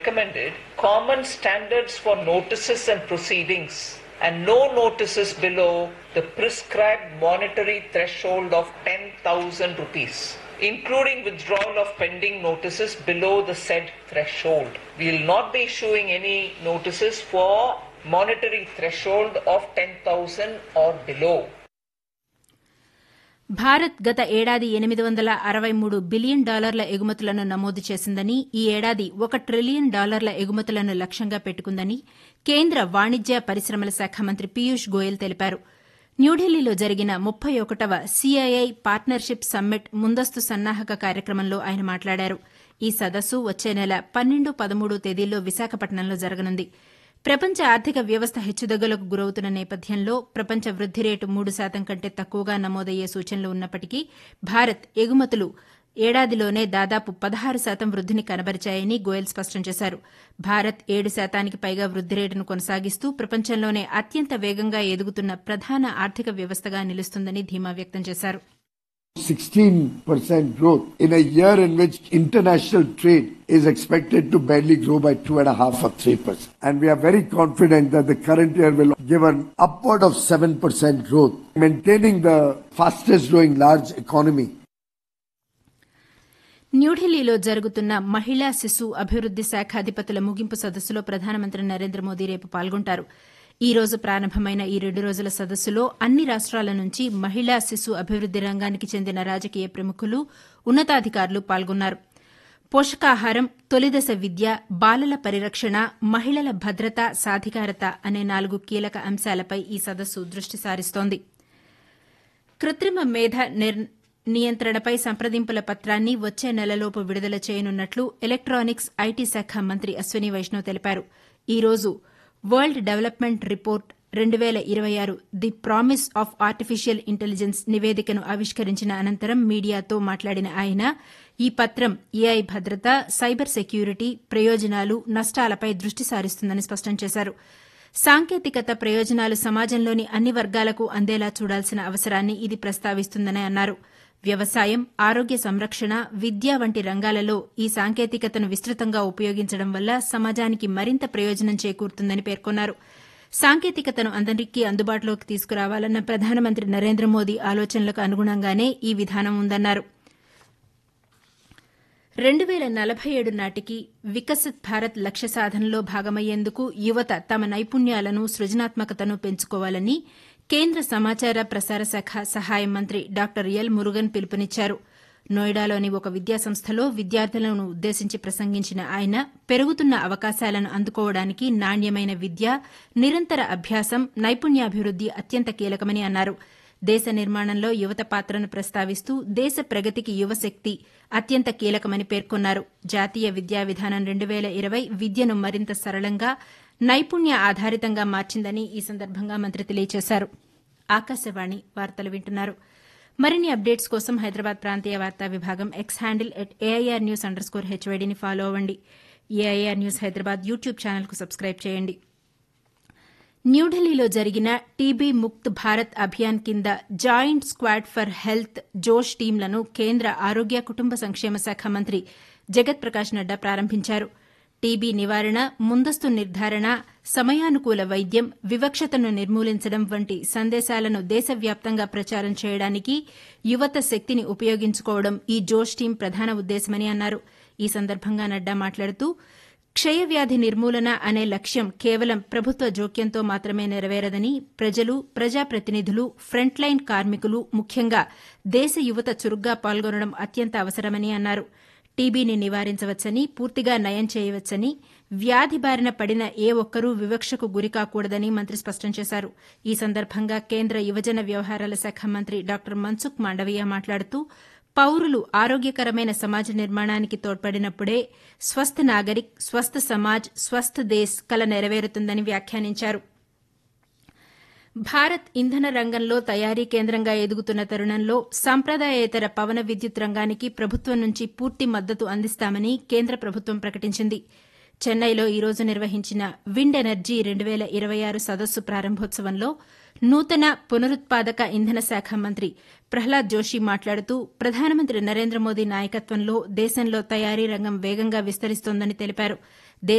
recommended common standards for notices and proceedings and no notices below the prescribed monetary threshold of 10,000 rupees, including withdrawal of pending notices below the said threshold. We will not be issuing any notices for monetary threshold of 10,000 or below. Bharat గత ఏడాది $863 billion ఎగుమతులను నమోదు చేసిందని, ఈ ఏడాది $1 trillion ఎగుమతులను లక్ష్యంగా పెట్టుకుందని కేంద్ర వాణిజ్య పరిశ్రమల శాఖ మంత్రి పీయూష్ గోయల్ తెలిపారు. న్యూఢిల్లీలో జరిగిన 31వ సీఐఐ పార్ట్నర్షిప్ సమ్మిట్ ముందస్తు సన్నాహక కార్యక్రమంలో ఆయన మాట్లాడారు. ఈ సదస్సు వచ్చే నెల 12, 13 తేదీల్లో విశాఖపట్నంలో జరగనుంది. ప్రపంచ ఆర్థిక వ్యవస్థ హెచ్చుతగ్గులకు గురవుతున్న నేపథ్యంలో ప్రపంచ వృద్ది రేటు 3% కంటే తక్కువగా నమోదయ్యే సూచనలు ఉన్నప్పటికీ భారత్ ఎగుమతులు ఏడాదిలోనే దాదాపు 16% వృద్దిని కనబరిచాయని గోయల్ స్పష్టం చేశారు. భారత్ 7%కి పైగా వృద్ది రేటును కొనసాగిస్తూ ప్రపంచంలోనే అత్యంత వేగంగా ఎదుగుతున్న ప్రధాన ఆర్థిక వ్యవస్థగా నిలుస్తుందని ధీమా వ్యక్తం చేశారు. 16% growth in a year in which international trade is expected to barely grow by 2.5 or 3%. And we are very confident that the current year will give an upward of 7% growth, maintaining the fastest growing large economy. న్యూఢిల్లీలో జరుగుతున్న మహిళా శిశు అభివృద్ది శాఖ అధిపతుల ముగింపు సదస్సులో ప్రధానమంత్రి నరేంద్ర మోదీ రేపు పాల్గొంటారు. ఈ రోజు ప్రారంభమైన ఈ 2 రోజుల సదస్సులో అన్ని రాష్ట్రాల నుంచి మహిళా శిశు అభివృద్ది రంగానికి చెందిన రాజకీయ ప్రముఖులు, ఉన్నతాధికారులు పాల్గొన్నారు. పోషకాహారం, తొలిదశ విద్య, బాలల పరిరక్షణ, మహిళల భద్రత, సాధికారత అనే 4 కీలక అంశాలపై ఈ సదస్సు దృష్టి సారిస్తోంది. కృత్రిమ మేధ నియంత్రణపై సంప్రదింపుల పత్రాన్ని వచ్చే నెలలోపు విడుదల చేయనున్నట్లు ఎలక్టానిక్స్, ఐటీ శాఖ మంత్రి అశ్విని వైష్ణవ్ తెలిపారు. ఈ రోజు world development report 2026 the promise of artificial intelligence నివేదికను ఆవిష్కరించిన అనంతరం మీడియాతో మాట్లాడిన ఆయన ఈ పత్రం ఏఐ భద్రత, సైబర్ సెక్యూరిటీ, ప్రయోజనాలు, నష్టాలపై దృష్టి సారిస్తుందని స్పష్టం చేశారు. సాంకేతికత ప్రయోజనాలు సమాజంలోని అన్ని వర్గాలకు అందేలా చూడాల్సిన అవసరాన్ని ఇది ప్రస్తావిస్తుందని అన్నారు. వ్యవసాయం, ఆరోగ్య సంరక్షణ, విద్య వంటి రంగాలలో ఈ సాంకేతికతను విస్తృతంగా ఉపయోగించడం వల్ల సమాజానికి మరింత ప్రయోజనం చేకూరుతుందని పేర్కొన్నారు. సాంకేతికతను అందరికీ అందుబాటులోకి తీసుకురావాలన్న ప్రధానమంత్రి నరేంద్ర మోదీ ఆలోచనలకు అనుగుణంగానే ఈ విధానం ఉందన్నారు. 2047 నాటికి వికసిత్ భారత్ లక్ష్య సాధనలో భాగమయ్యేందుకు యువత తమ నైపుణ్యాలను, సృజనాత్మకతను పెంచుకోవాలని కేంద్ర సమాచార ప్రసార శాఖ సహాయ మంత్రి డాక్టర్ ఎల్ మురుగన్ పిలుపునిచ్చారు. నోయిడాలోని ఒక విద్యాసంస్థలో విద్యార్థులను ఉద్దేశించి ప్రసంగించిన ఆయన పెరుగుతున్న అవకాశాలను అందుకోవడానికి నాణ్యమైన విద్య, నిరంతర అభ్యాసం, నైపుణ్యాభివృద్ది అత్యంత కీలకమని అన్నారు. దేశ నిర్మాణంలో యువత పాత్రను ప్రస్తావిస్తూ దేశ ప్రగతికి యువశక్తి అత్యంత కీలకమని పేర్కొన్నారు. జాతీయ విద్యా విధానం 2020 విద్యను మరింత సరళంగా, నైపుణ్య ఆధారితంగా మార్చిందని ఈ సందర్భంగా మంత్రి తెలియజేశారు. ఆకాశవాణి వార్తలు వింటున్నారు. మరిన్ని అప్డేట్స్ కోసం హైదరాబాద్ ప్రాంతీయ వార్తా విభాగం ఎక్స్ హ్యాండిల్ @AIR_HYDని ఫాలో అవ్వండి. ఏఐఆర్ న్యూస్ హైదరాబాద్ యూట్యూబ్ ఛానల్కు సబ్స్క్రైబ్ చేయండి. న్యూఢిల్లీలో జరిగిన టీబీ ముక్త్ భారత్ అభియాన్ కింద జాయింట్ స్క్వాడ్ ఫర్ హెల్త్ జోష్ టీంలను కేంద్ర ఆరోగ్య కుటుంబ సంక్షేమ శాఖ మంత్రి జగత్ ప్రకాష్ నడ్డా ప్రారంభించారు. టీబీ నివారణ, ముందస్తు నిర్ధారణ, సమయానుకూల వైద్యం, వివక్షతను నిర్మూలించడం వంటి సందేశాలను దేశవ్యాప్తంగా ప్రచారం చేయడానికి యువత శక్తిని ఉపయోగించుకోవడం ఈ జోష్ టీం ప్రధాన ఉద్దేశమని అన్నారు. ఈ సందర్భంగా నడ్డా మాట్లాడుతూ క్షయవ్యాధి నిర్మూలన అనే లక్ష్యం కేవలం ప్రభుత్వ జోక్యంతో మాత్రమే నెరవేరదని, ప్రజలు, ప్రజాప్రతినిధులు, ఫ్రంట్లైన్ కార్మికులు, ముఖ్యంగా దేశ యువత చురుగ్గా పాల్గొనడం అత్యంత అవసరమని అన్నారు. టీబీని నివారించవచ్చని, పూర్తిగా నయం చేయవచ్చని, వ్యాధి బారిన పడిన ఏ ఒక్కరూ వివక్షకు గురికాకూడదని మంత్రి స్పష్టం చేశారు. ఈ సందర్భంగా కేంద్ర యువజన వ్యవహారాల శాఖ మంత్రి డాక్టర్ మన్సుఖ్ మాండవీయ మాట్లాడుతూ పౌరులు ఆరోగ్యకరమైన సమాజ నిర్మాణానికి తోడ్పడినప్పుడే స్వస్థ నాగరిక్, స్వస్థ సమాజ్, స్వస్థ దేశ్ కల నెరవేరుతుందని వ్యాఖ్యానించారు. భారత్ ఇంధన రంగంలో తయారీ కేంద్రంగా ఎదుగుతున్న తరుణంలో సంప్రదాయేతర పవన విద్యుత్ రంగానికి ప్రభుత్వం నుంచి పూర్తి మద్దతు అందిస్తామని కేంద్ర ప్రభుత్వం ప్రకటించింది. చెన్నైలో ఈ రోజు నిర్వహించిన విండ్ ఎనర్జీ 2026 సదస్సు ప్రారంభోత్సవంలో నూతన పునరుత్పాదక ఇంధన శాఖ మంత్రి ప్రహ్లాద్ జోషి మాట్లాడుతూ ప్రధానమంత్రి నరేంద్ర మోదీ నాయకత్వంలో దేశంలో తయారీ రంగం వేగంగా విస్తరిస్తోందని తెలిపారు.